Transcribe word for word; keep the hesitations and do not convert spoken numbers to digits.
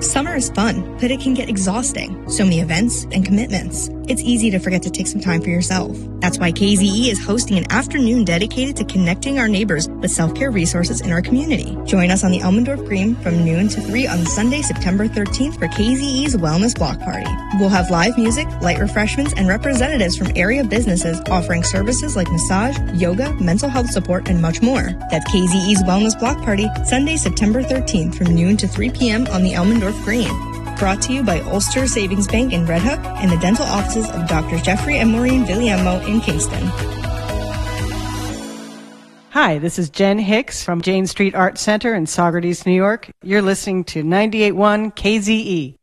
Summer is fun, but it can get exhausting. So many events and commitments. It's easy to forget to take some time for yourself. That's why K Z E is hosting an afternoon dedicated to connecting our neighbors with self-care resources in our community. Join us on the Elmendorf Green from noon to three on Sunday, September thirteenth for K Z E's Wellness Block Party. We'll have live music, light refreshments, and representatives from area businesses offering services like massage, yoga, mental health support, and much more. That's K Z E's Wellness Block Party, Sunday, September thirteenth from noon to three p.m. on the Elmendorf Green. Brought to you by Ulster Savings Bank in Red Hook and the dental offices of Doctors Jeffrey and Maureen Villiamo in Kingston. Hi, this is Jen Hicks from Jane Street Art Center in Saugerties, New York. You're listening to ninety-eight point one K Z E.